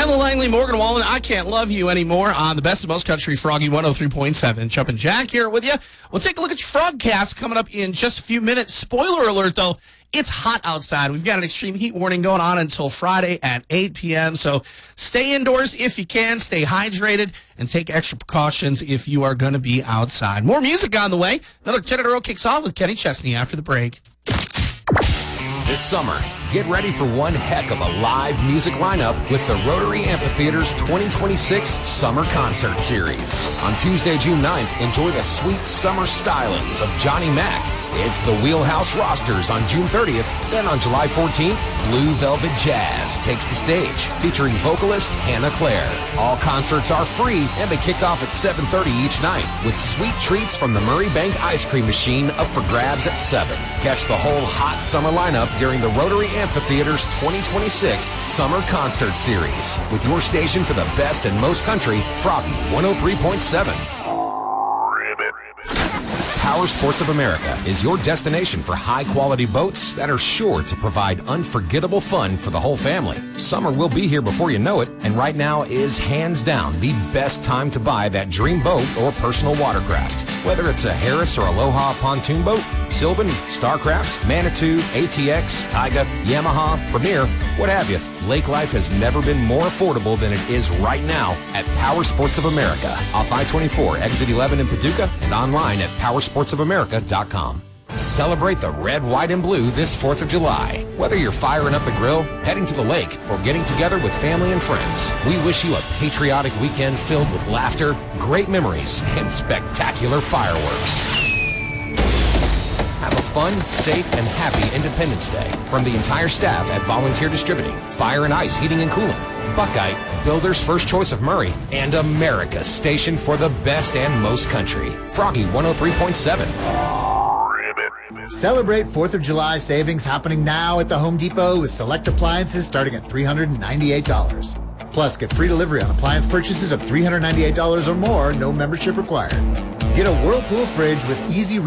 Tyler Langley, Morgan Wallen, I Can't Love You Anymore on the Best of Most Country, Froggy 103.7. Jumpin' Jack here with you. We'll take a look at your Frogcast coming up in just a few minutes. Spoiler alert, though, it's hot outside. We've got an extreme heat warning going on until Friday at 8 p.m., so stay indoors if you can, stay hydrated, and take extra precautions if you are going to be outside. More music on the way. Another 10 in a row kicks off with Kenny Chesney after the break. This summer, get ready for one heck of a live music lineup with the Rotary Amphitheater's 2026 Summer Concert Series. On Tuesday, June 9th, enjoy the sweet summer stylings of Johnny Mac. It's the Wheelhouse Rosters on June 30th. Then on July 14th, Blue Velvet Jazz takes the stage, featuring vocalist Hannah Claire. All concerts are free, and they kick off at 7:30 each night, with sweet treats from the Murray Bank Ice Cream Machine up for grabs at 7. Catch the whole hot summer lineup during the Rotary Amphitheater's 2026 Summer Concert Series, with your station for the best and most country, Froggy 103.7. Power Sports of America is your destination for high-quality boats that are sure to provide unforgettable fun for the whole family. Summer will be here before you know it, and right now is hands down the best time to buy that dream boat or personal watercraft. Whether it's a Harris or Aloha pontoon boat, Sylvan, Starcraft, Manitou, ATX, Taiga, Yamaha, Premier, what have you, lake life has never been more affordable than it is right now at Power Sports of America, off I-24, exit 11 in Paducah, and online at powersportsofamerica.com. Celebrate the red, white, and blue this 4th of July. Whether you're firing up the grill, heading to the lake, or getting together with family and friends, we wish you a patriotic weekend filled with laughter, great memories, and spectacular fireworks. Have a fun, safe, and happy Independence Day from the entire staff at Volunteer Distributing, Fire and Ice Heating and Cooling, Buckeye, Builder's First Choice of Murray, and America's station for the best and most country, Froggy 103.7. Celebrate 4th of July savings happening now at the Home Depot with select appliances starting at $398. Plus, get free delivery on appliance purchases of $398 or more, no membership required. Get a Whirlpool fridge with easy